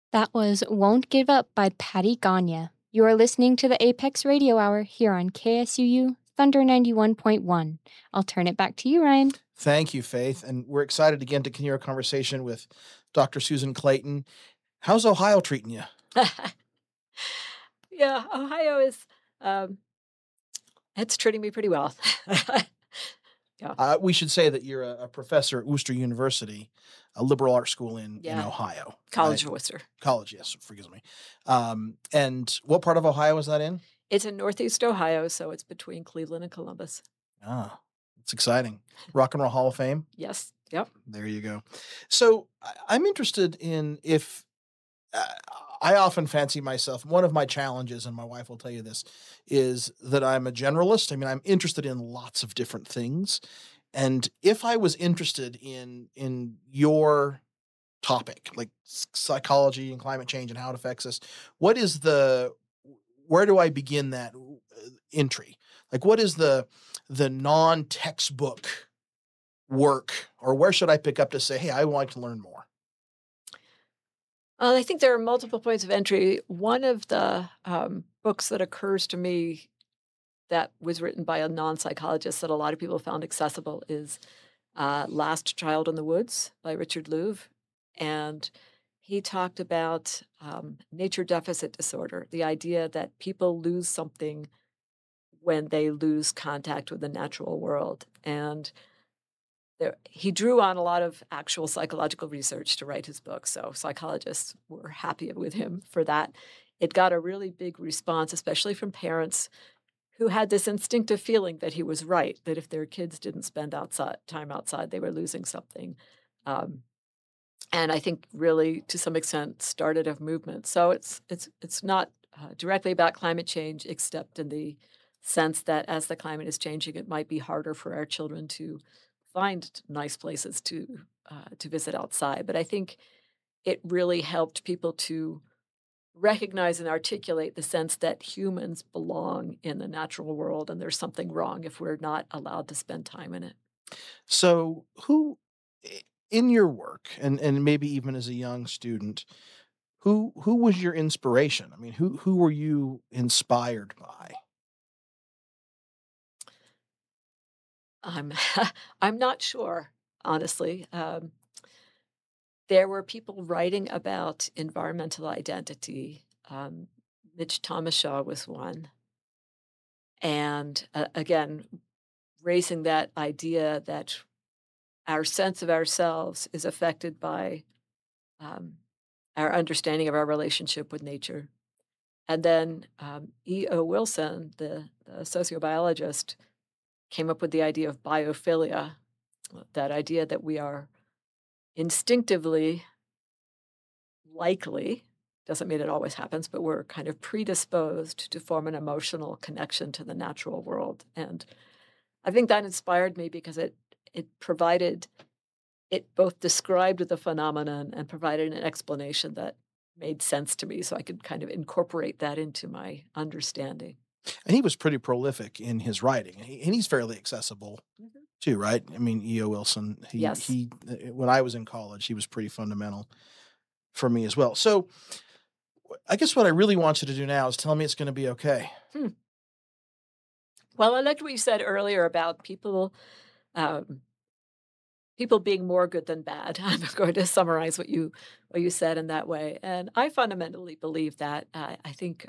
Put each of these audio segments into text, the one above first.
That was Won't Give Up by Patty Gagne. You are listening to the Apex Radio Hour here on KSUU Thunder 91.1. I'll turn it back to you, Ryan. Thank you, Faith. And we're excited again to continue our conversation with Dr. Susan Clayton. How's Ohio treating you? Yeah, Ohio is, it's treating me pretty well. Yeah. We should say that you're a professor at Worcester University, a liberal arts school in Ohio. College of Worcester. College, yes, forgive me. And what part of Ohio is that in? It's in Northeast Ohio, so it's between Cleveland and Columbus. Ah, it's exciting. Rock and Roll Hall of Fame? Yes, yep. There you go. So I'm interested in if I often fancy myself, one of my challenges, and my wife will tell you this, is that I'm a generalist. I mean, I'm interested in lots of different things. And if I was interested in your topic, like psychology and climate change and how it affects us, where do I begin that entry? Like, what is the non-textbook work, or where should I pick up to say, hey, I would like to learn more? I think there are multiple points of entry. One of the books that occurs to me that was written by a non-psychologist that a lot of people found accessible is Last Child in the Woods by Richard Louv. And he talked about nature deficit disorder, the idea that people lose something when they lose contact with the natural world. And he drew on a lot of actual psychological research to write his book, so psychologists were happy with him for that. It got a really big response, especially from parents who had this instinctive feeling that he was right, that if their kids didn't spend time outside, they were losing something. And I think really, to some extent, started a movement. So it's not directly about climate change, except in the sense that as the climate is changing, it might be harder for our children to find nice places to visit outside. But I think it really helped people to recognize and articulate the sense that humans belong in the natural world, and there's something wrong if we're not allowed to spend time in it. So who in your work, and maybe even as a young student, who was your inspiration? I mean, who were you inspired by? I'm not sure, honestly. There were people writing about environmental identity. Mitch Thomas Shaw was one. And again, raising that idea that our sense of ourselves is affected by our understanding of our relationship with nature. And then E.O. Wilson, the sociobiologist, came up with the idea of biophilia, that idea that we are instinctively likely, doesn't mean it always happens, but we're kind of predisposed to form an emotional connection to the natural world. And I think that inspired me because it both described the phenomenon and provided an explanation that made sense to me, so I could kind of incorporate that into my understanding. And he was pretty prolific in his writing, and he's fairly accessible too, right? I mean, E.O. Wilson, Yes. When I was in college, he was pretty fundamental for me as well. So I guess what I really want you to do now is tell me it's going to be okay. Well, I liked what you said earlier about people being more good than bad. I'm going to summarize what you said in that way, and I fundamentally believe that. I think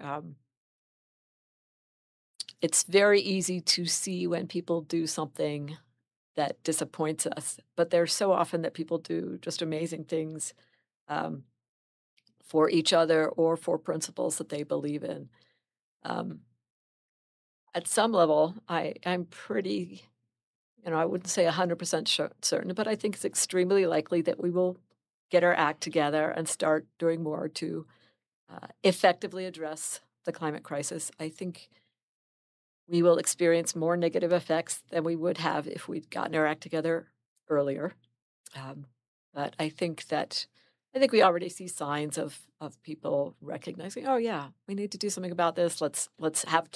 it's very easy to see when people do something that disappoints us, but there's so often that people do just amazing things for each other or for principles that they believe in. At some level, I'm pretty, I wouldn't say 100% certain, but I think it's extremely likely that we will get our act together and start doing more to effectively address the climate crisis. I think we will experience more negative effects than we would have if we'd gotten our act together earlier. But I think we already see signs of people recognizing, oh yeah, we need to do something about this. Let's have